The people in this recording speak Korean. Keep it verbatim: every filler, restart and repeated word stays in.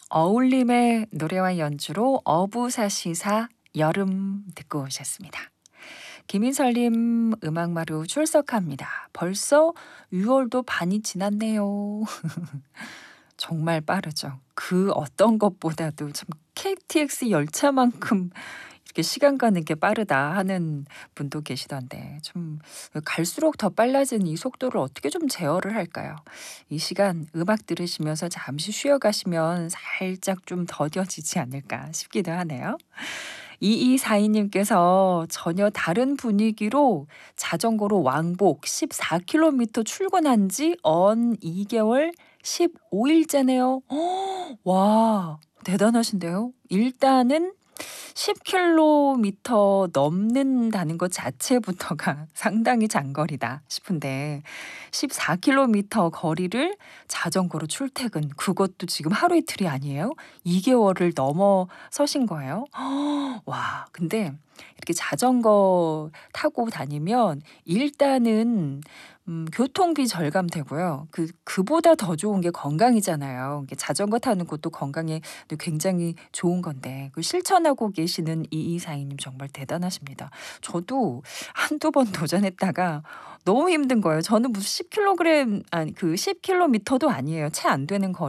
어울림의 노래와 연주로 어부사시사 여름 듣고 오셨습니다. 김인설님 음악마루 출석합니다. 벌써 유월도 반이 지났네요. 정말 빠르죠. 그 어떤 것보다도 참 케이티엑스 열차만큼 이렇게 시간 가는 게 빠르다 하는 분도 계시던데 좀 갈수록 더 빨라진 이 속도를 어떻게 좀 제어를 할까요? 이 시간 음악 들으시면서 잠시 쉬어가시면 살짝 좀 더뎌지지 않을까 싶기도 하네요. 이이사이 님께서 전혀 다른 분위기로 자전거로 왕복 십사 킬로미터 출근한 지 언 이 개월 십오 일째네요. 와, 대단하신데요. 일단은 십 킬로미터 넘는다는 것 자체부터가 상당히 장거리다 싶은데 십사 킬로미터 거리를 자전거로 출퇴근, 그것도 지금 하루 이틀이 아니에요? 이 개월을 넘어서신 거예요? 와, 근데 이렇게 자전거 타고 다니면 일단은 음 교통비 절감되고요. 그 그보다 더 좋은 게 건강이잖아요. 이게 자전거 타는 것도 건강에 또 굉장히 좋은 건데 그 실천하고 계시는 이이사이 님 정말 대단하십니다. 저도 한두 번 도전했다가 너무 힘든 거예요. 저는 무슨 십 킬로그램 아니 그 십 킬로미터도 아니에요. 채 안 되는 거리